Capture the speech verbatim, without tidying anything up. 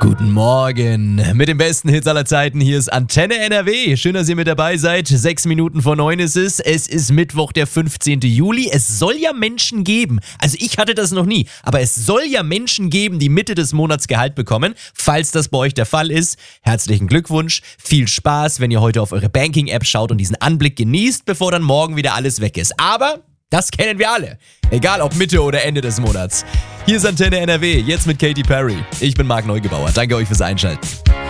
Guten Morgen mit den besten Hits aller Zeiten. Hier ist Antenne N R W. Schön, dass ihr mit dabei seid. Sechs Minuten vor neun ist es. Es ist Mittwoch, der fünfzehnten Juli. Es soll ja Menschen geben, also ich hatte das noch nie, aber es soll ja Menschen geben, die Mitte des Monats Gehalt bekommen. Falls das bei euch der Fall ist, herzlichen Glückwunsch. Viel Spaß, wenn ihr heute auf eure Banking-App schaut und diesen Anblick genießt, bevor dann morgen wieder alles weg ist. Aber das kennen wir alle. Egal ob Mitte oder Ende des Monats. Hier ist Antenne N R W, jetzt mit Katy Perry. Ich bin Marc Neugebauer. Danke euch fürs Einschalten.